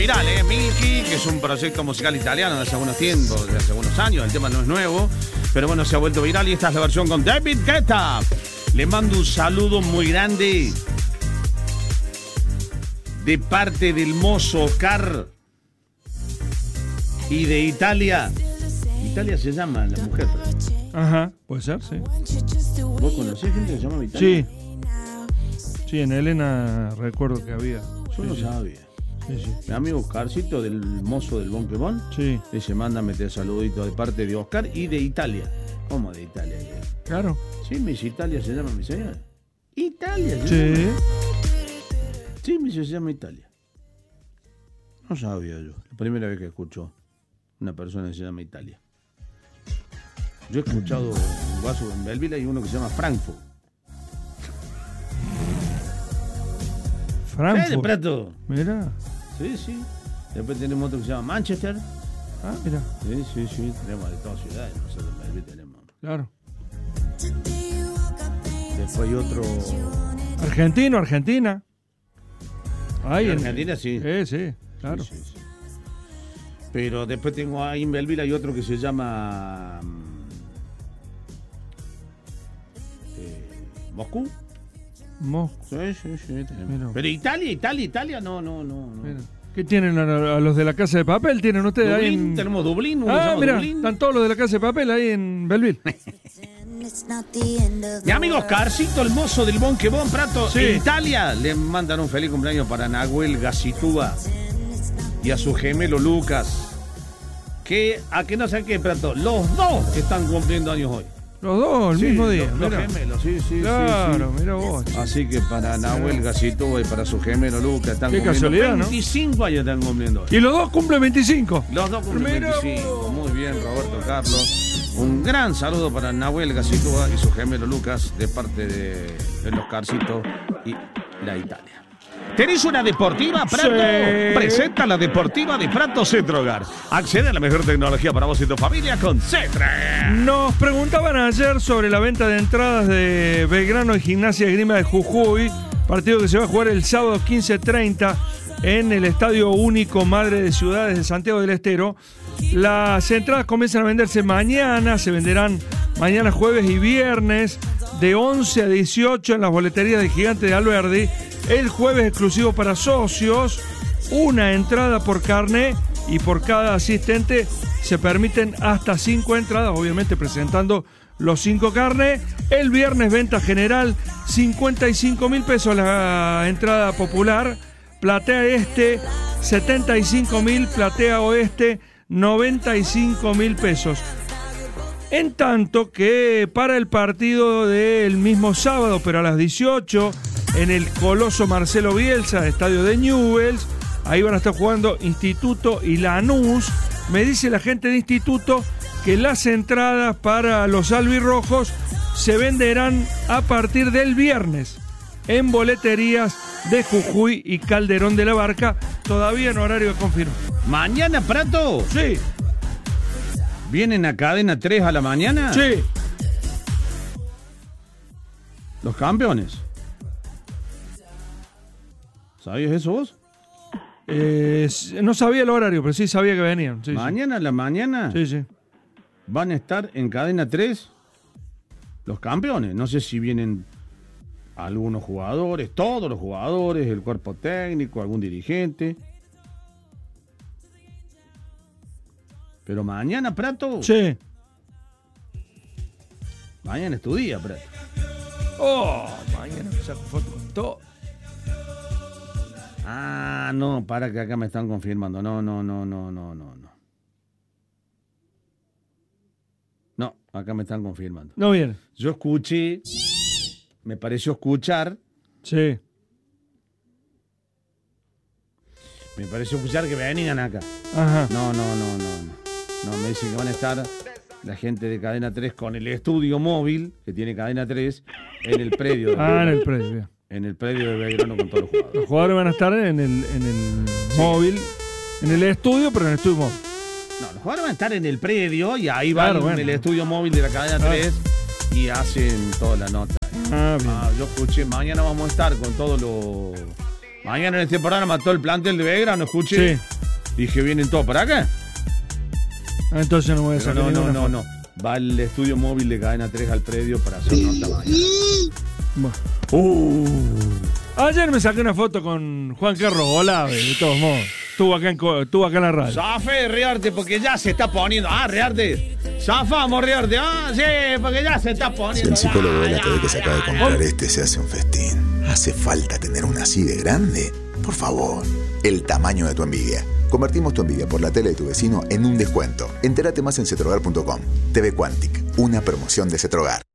viral, Milky, que es un proyecto musical italiano de hace algunos tiempos, de hace algunos años. El tema no es nuevo, pero bueno, se ha vuelto viral y esta es la versión con David Guetta. Le mando un saludo muy grande de parte del mozo Oscar y de Italia. Italia se llama la mujer. Ajá, puede ser, sí. ¿Vos conocés gente que se llama Italia? Sí. Sí, en Elena recuerdo que había. Yo no sabía. Sí. Mi amigo Oscarcito, del mozo del Bonquebón, Sí. se manda a meter saluditos de parte de Oscar y de Italia. ¿Cómo de Italia? Claro. Sí, me dice Italia se llama mi señora. Italia se Sí. llama. Sí, me dice se llama Italia. No sabía yo. La primera vez que escucho una persona que se llama Italia. Yo he escuchado un guaso en Belville y uno que se llama Frankfurt. Frankfurt. De Prato. Mira. Sí. Después tenemos otro que se llama Manchester. Ah, mira. Sí. Tenemos de todas ciudades. Nosotros en Belville tenemos. Claro. Después hay otro. Argentina. Ahí En Argentina, sí. Sí, claro. Sí. Pero después tengo ahí en Belville hay otro que se llama Moscú. Sí, tenemos. Mira. Pero Italia, no. Mira. ¿Qué tienen a los de la Casa de Papel? ¿Tienen ustedes Dublín, ahí en... tenemos Dublín, uno se Ah, llama mira, Dublín. están todos los de la Casa de Papel ahí en Belville. Mi amigo Oscarcito, el mozo del Bonquebón, Prato, Sí. en Italia, le mandan un feliz cumpleaños para Nahuel Gacitúa y a su gemelo Lucas. A que no sé qué, Prato, los dos están cumpliendo años hoy. Los dos, el mismo día. Los mira. gemelos, sí. Claro, mira vos. Así que para Nahuel Gacitúa y para su gemelo Lucas están Qué cumpliendo casualidad, ¿no? 25 años están cumpliendo hoy. Y los dos cumplen 25. Los dos cumplen Mira 25. Muy bien, Roberto Carlos. Un gran saludo para Nahuel Gacitúa y su gemelo Lucas de parte de Oscarcito y la Italia. ¿Tenés una deportiva, Prato? Sí. Presenta la deportiva de Prato Cetrogar. Accede a la mejor tecnología para vos y tu familia con Cetra. Nos preguntaban ayer sobre la venta de entradas de Belgrano y Gimnasia de Esgrima de Jujuy, partido que se va a jugar el sábado 15:30 en el Estadio Único Madre de Ciudades de Santiago del Estero. Las entradas comienzan a venderse mañana, se venderán mañana jueves y viernes de 11 a 18 en las boleterías de Gigante de Alberdi. El jueves exclusivo para socios, una entrada por carné y por cada asistente se permiten hasta 5 entradas, obviamente presentando los 5 carné. El viernes venta general, 55.000 pesos la entrada popular. Platea Este, 75.000, Platea Oeste, 95.000 pesos. En tanto que para el partido del mismo sábado, pero a las 18, en el Coloso Marcelo Bielsa, estadio de Newell's, ahí van a estar jugando Instituto y Lanús. Me dice la gente de Instituto que las entradas para los albirrojos se venderán a partir del viernes en boleterías de Jujuy y Calderón de la Barca, todavía en horario de confirmo. ¿Mañana, Prato? Sí, ¿Vienen a Cadena 3 a la mañana? sí. Los campeones. ¿Sabías eso vos? No sabía el horario, pero sí sabía que venían. Sí, Mañana a la mañana sí. van a estar en Cadena 3 los campeones. No sé si vienen algunos jugadores, todos los jugadores, el cuerpo técnico, algún dirigente. Pero mañana, Prato. Sí. Mañana es tu día, Prato. Oh, mañana me saco foto con todo. Ah, no, para que acá me están confirmando. No. No, acá me están confirmando. No viene. Yo escuché, me pareció escuchar, Sí. que venían acá. Ajá. No, me dicen que van a estar la gente de Cadena 3 con el estudio móvil que tiene Cadena 3 en el predio. En el predio. Bien. En el predio de Belgrano con todos los jugadores. Los jugadores van a estar en el móvil, en el estudio, pero en el estudio móvil. No, los jugadores van a estar en el predio y ahí Claro, van bueno. en el estudio móvil de la Cadena 3 y hacen toda la nota. Bien. Yo escuché, mañana vamos a estar con todos los... Mañana en este programa todo el plantel de Belgrano, escuché. Sí. Dije, ¿vienen todos para acá? Entonces no voy a Pero sacar ninguna foto. no. Va el estudio móvil de Cadena 3 al predio para hacer nota mañana. Bueno. Ayer me saqué una foto con Juan Carlos Olave, de todos modos. Estuvo acá en la radio. Zafe, Riarte, porque ya se está poniendo. Riarte. Zafamos, Riarte. Sí, porque ya se está poniendo. Si el psicólogo de la TV que se acaba de comprar se hace un festín, ¿hace falta tener una así de grande? Por favor, el tamaño de tu envidia. Convertimos tu envidia por la tele de tu vecino en un descuento. Entérate más en cetrogar.com. TV Quantic, una promoción de Cetrogar.